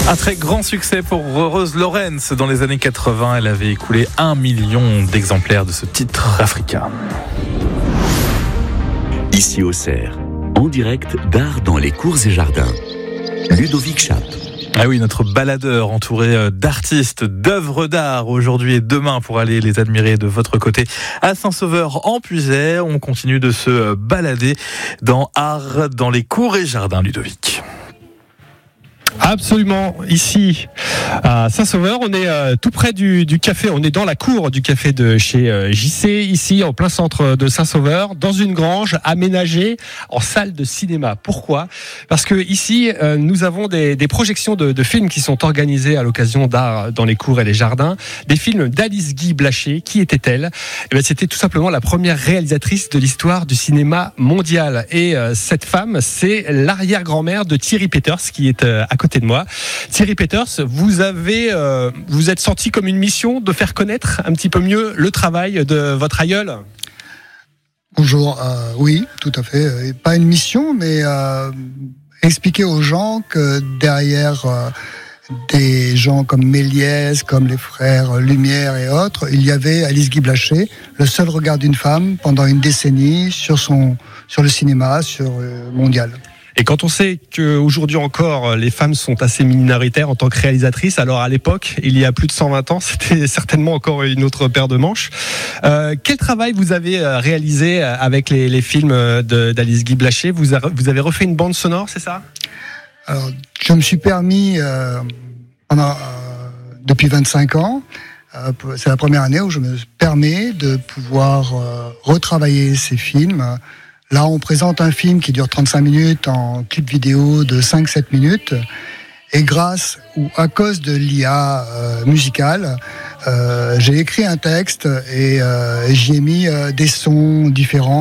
Un très grand succès pour Rose Lawrence. Dans les années 80, elle avait écoulé 1 million d'exemplaires de ce titre africain. Ici au Cerf, en direct d'Art dans les cours et jardins. Ludovic Chape. Ah oui, notre baladeur entouré d'artistes, d'œuvres d'art aujourd'hui et demain pour aller les admirer de votre côté à Saint-Sauveur en Puisaye. On continue de se balader dans Art dans les cours et jardins, Ludovic. Absolument, ici à Saint-Sauveur, on est tout près du café, on est dans la cour du café de chez JC, ici en plein centre de Saint-Sauveur, dans une grange aménagée en salle de cinéma. Pourquoi ? Parce que ici, nous avons des projections de films qui sont organisées à l'occasion d'Art dans les cours et les jardins, des films d'Alice Guy Blaché. Qui était-elle ? Eh bien, c'était tout simplement la première réalisatrice de l'histoire du cinéma mondial. Et cette femme, c'est l'arrière-grand-mère de Thierry Peters, qui est à côté de moi. Thierry Peters, vous êtes senti comme une mission de faire connaître un petit peu mieux le travail de votre aïeul ? Bonjour, oui, tout à fait. Pas une mission, mais expliquer aux gens que derrière des gens comme Méliès, comme les frères Lumière et autres, il y avait Alice Guy Blaché, le seul regard d'une femme pendant une décennie sur le cinéma, mondial. Et quand on sait qu'aujourd'hui encore, les femmes sont assez minoritaires en tant que réalisatrices, alors à l'époque, il y a plus de 120 ans, c'était certainement encore une autre paire de manches. Quel travail vous avez réalisé avec les films d'Alice Guy Blaché ? Vous avez refait une bande sonore, c'est ça ? Alors, je me suis permis, depuis 25 ans, c'est la première année où je me permets de pouvoir retravailler ces films. Là, on présente un film qui dure 35 minutes en clip vidéo de 5-7 minutes. Et grâce ou à cause de l'IA musicale, j'ai écrit un texte et j'y ai mis des sons différents.